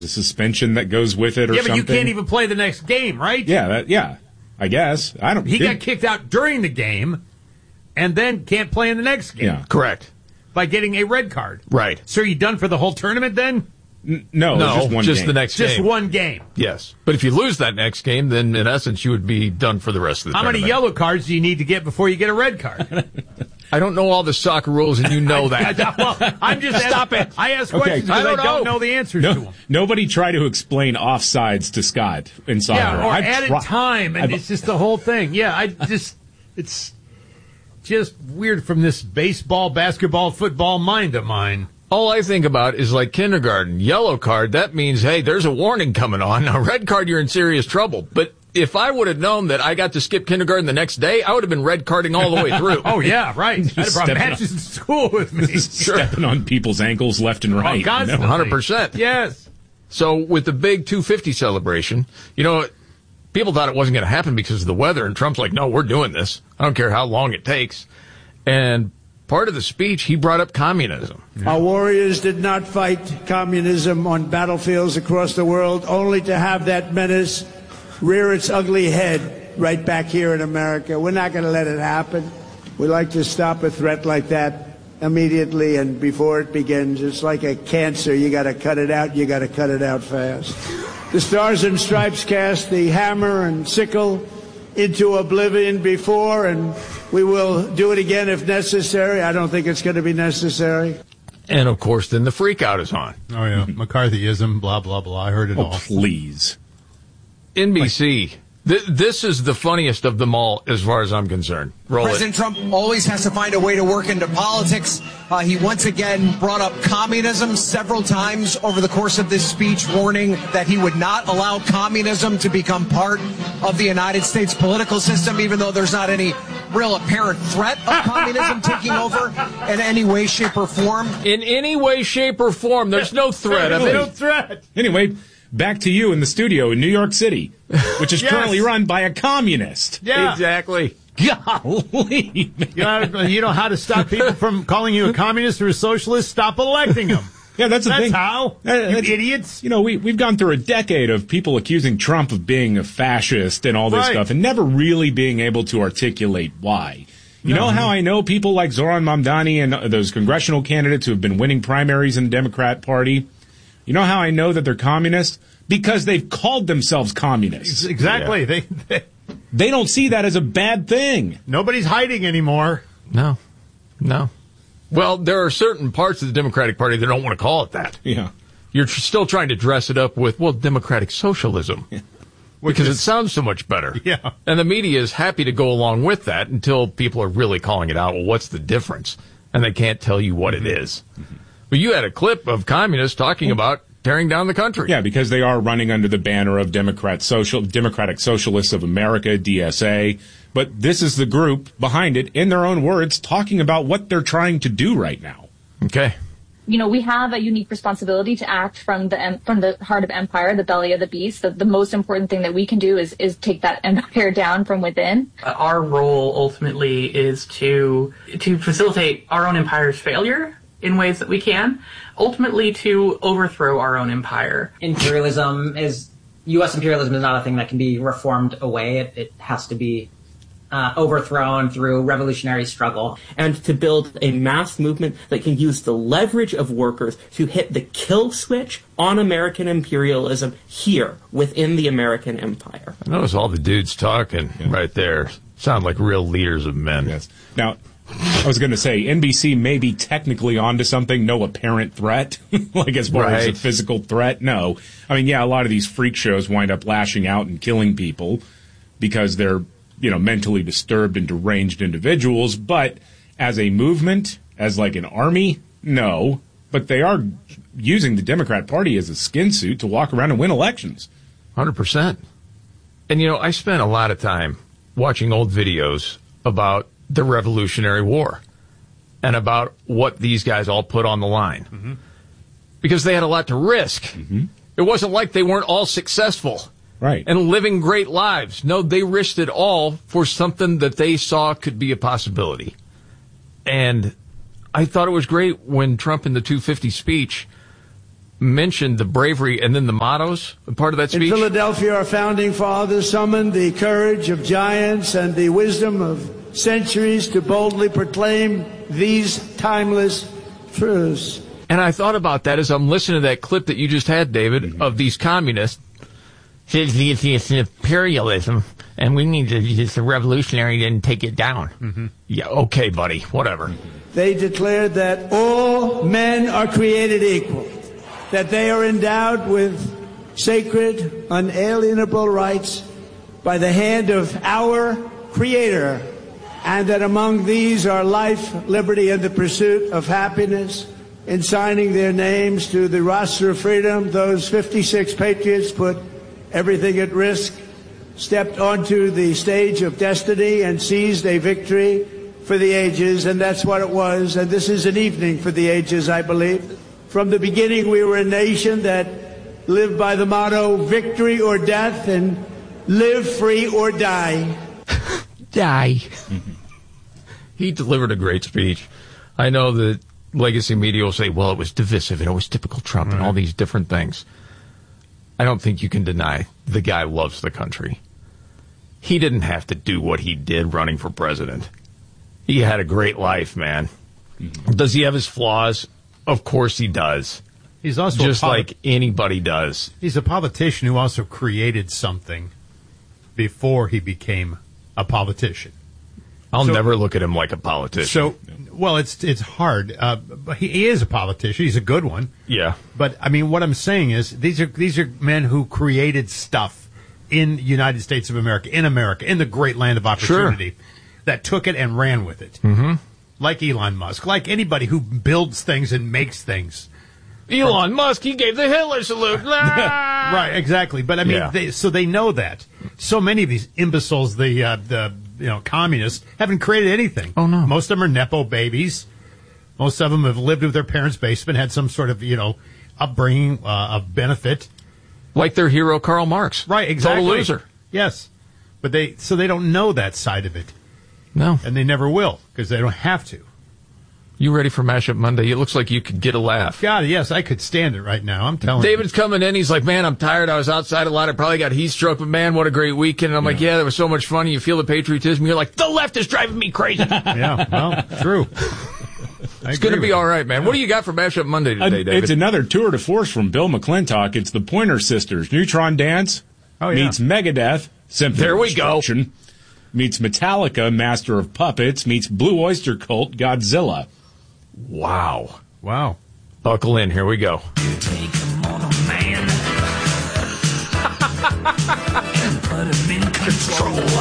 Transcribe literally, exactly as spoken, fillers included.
the suspension that goes with it or yeah, but something. you can't even play the next game, right? Yeah, that, yeah. I guess. I don't. He did, got kicked out during the game, and then can't play in the next game. Yeah. Correct. By getting a red card. Right. So are you done for the whole tournament then? N- no, no, just one just game. the next just game. Just one game. Yes. But if you lose that next game, then in essence you would be done for the rest of the How tournament. many yellow cards do you need to get before you get a red card? I don't know all the soccer rules, and you know that. well, I'm just Stop asking, it. I ask Okay. questions because I don't I don't know. know the answers No, to them. nobody try to explain offsides to Scott in soccer. Yeah, or I've added tri- time, and I've- it's just the whole thing. Yeah, I just, it's just weird from this baseball, basketball, football mind of mine. All I think about is like kindergarten. Yellow card, that means, hey, there's a warning coming on. A red card, you're in serious trouble. But if I would have known that I got to skip kindergarten the next day, I would have been red carding all the way through. Oh, yeah, right. I'd have brought Stepping matches on- to school with me. stepping on people's ankles left and right. Oh, constantly. one hundred percent. Yes. So with the big two fifty celebration, you know, people thought it wasn't going to happen because of the weather, and Trump's like, no, we're doing this. I don't care how long it takes. And part of the speech, he brought up communism. Our warriors did not fight communism on battlefields across the world, only to have that menace rear its ugly head right back here in America. We're not going to let it happen. We like to stop a threat like that immediately and before it begins. It's like a cancer. You got to cut it out. You got to cut it out fast. The Stars and Stripes cast the hammer and sickle into oblivion before, and we will do it again if necessary. I don't think it's going to be necessary. And, of course, then the freak out is on. Oh, yeah. McCarthyism, blah, blah, blah. I heard it Oh, all. please. N B C. Th- this is the funniest of them all as far as I'm concerned. Roll President it. Trump always has to find a way to work into politics. Uh, he once again brought up communism several times over the course of this speech, warning that he would not allow communism to become part of the United States political system, even though there's not any real apparent threat of communism taking over in any way, shape, or form. In any way, shape, or form, there's no threat of There's it. no threat. Anyway, back to you in the studio in New York City, which is Yes. currently run by a communist. Yeah. Exactly. Golly, man. You know, you know how to stop people from calling you a communist or a socialist? Stop electing them. Yeah, that's the That's thing. how. Uh, You that's- idiots. You know, we, we've gone through a decade of people accusing Trump of being a fascist and all this Right. stuff and never really being able to articulate why. You know how I know people like Zoran Mamdani and uh, those congressional candidates who have been winning primaries in the Democrat Party? You know how I know that they're communists? Because they've called themselves communists. Exactly. They, they, They don't see that as a bad thing. nobody's hiding anymore. No. No. Well, there are certain parts of the Democratic Party that don't want to call it that. Yeah. You're tr- still trying to dress it up with, well, democratic socialism. Because it sounds so much better. Yeah. And the media is happy to go along with that until people are really calling it out. Well, what's the difference? And they can't tell you what it is. But you had a clip of communists talking about tearing down the country. Yeah, because they are running under the banner of Democrat Social Democratic Socialists of America, D S A. But this is the group behind it, in their own words, talking about what they're trying to do right now. Okay. You know, we have a unique responsibility to act from the em- from the heart of empire, the belly of the beast. The, the most important thing that we can do is is take that empire down from within. Our role ultimately is to to facilitate our own empire's failure in ways that we can, ultimately to overthrow our own empire. Imperialism is, U S imperialism is not a thing that can be reformed away. It, it has to be uh, overthrown through revolutionary struggle. And to build a mass movement that can use the leverage of workers to hit the kill switch on American imperialism here within the American empire. I notice all the dudes talking right there sound like real leaders of men. Yes. Now, I was going to say, N B C may be technically onto something, no apparent threat, like as far as a Right. physical threat. No. I mean, yeah, a lot of these freak shows wind up lashing out and killing people because they're, you know, mentally disturbed and deranged individuals. But as a movement, as like an army, no. But they are using the Democrat Party as a skin suit to walk around and win elections. one hundred percent. And, you know, I spent a lot of time watching old videos about the Revolutionary War and about what these guys all put on the line. Mm-hmm. Because they had a lot to risk. Mm-hmm. It wasn't like they weren't all successful. Right. And living great lives. No, they risked it all for something that they saw could be a possibility. And I thought it was great when Trump in the two fifty speech mentioned the bravery and then the mottos, part of that speech. In Philadelphia, our founding fathers summoned the courage of giants and the wisdom of centuries to boldly proclaim these timeless truths. And I thought about that as I'm listening to that clip that you just had, David, mm-hmm. of these communists. It's imperialism, and we need to, it's a revolutionary, didn't take it down. Mm-hmm. Yeah, okay, buddy, whatever. They declared that all men are created equal, that they are endowed with sacred, unalienable rights by the hand of our Creator, and that among these are life, liberty, and the pursuit of happiness. In signing their names to the roster of freedom, those fifty-six patriots put everything at risk, stepped onto the stage of destiny, and seized a victory for the ages, and that's what it was. And this is an evening for the ages, I believe. From the beginning, we were a nation that lived by the motto, victory or death, and live free or die. Die. He delivered a great speech. I know that legacy media will say, well, it was divisive, and it was typical Trump, right, and all these different things. I don't think you can deny the guy loves the country. He didn't have to do what he did running for president. He had a great life, man. Mm-hmm. Does he have his flaws? Of course he does. He's also just polit- like anybody does. He's a politician who also created something before he became a politician. I'll so, never look at him like a politician. So, well, it's it's hard. Uh, but he, he is a politician. He's a good one. Yeah. But I mean, what I'm saying is these are these are men who created stuff in the United States of America, in America, in the great land of opportunity, sure, that took it and ran with it. Mm-hmm. Like Elon Musk, like anybody who builds things and makes things. Elon From, Musk, he gave the Hitler salute. Right, exactly. But I mean, yeah. they, so they know that. So many of these imbeciles, the uh, the you know communists, haven't created anything. Oh no, most of them are nepo babies. Most of them have lived with their parents' basement, had some sort of you know upbringing uh, of benefit, like their hero Karl Marx. Right, exactly. Total loser. Yes, but they so they don't know that side of it. No, and they never will because they don't have to. You ready for Mashup Monday? It looks like you could get a laugh. God, yes, I could stand it right now. I'm telling David's you. David's coming in. He's like, man, I'm tired. I was outside a lot. I probably got heat stroke, but man, what a great weekend. And I'm yeah. like, yeah, that was so much fun. You feel the patriotism. You're like, the left is driving me crazy. Yeah, well, true. It's going to be all right, man. Yeah. What do you got for Mashup Monday today, uh, David? It's another tour de force from Bill McClintock. It's the Pointer Sisters. Neutron Dance oh, yeah. meets Megadeth. Symphony there we go. Meets Metallica, Master of Puppets. Meets Blue Oyster Cult, Godzilla. Wow. Wow. Buckle in. Here we go. You take him on a man and put him in control.